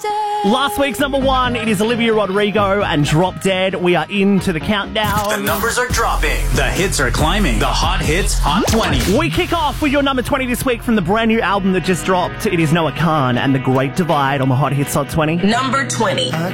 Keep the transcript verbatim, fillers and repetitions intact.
Last week's number one, it is Olivia Rodrigo and Drop Dead. We are into the The countdown. numbers are dropping. The hits are climbing. The Hot Hits Hot twenty. We kick off with your number twenty this week from the brand new album that just dropped. It is Noah Khan and The Great Divide on the Hot Hits Hot twenty. Number twenty.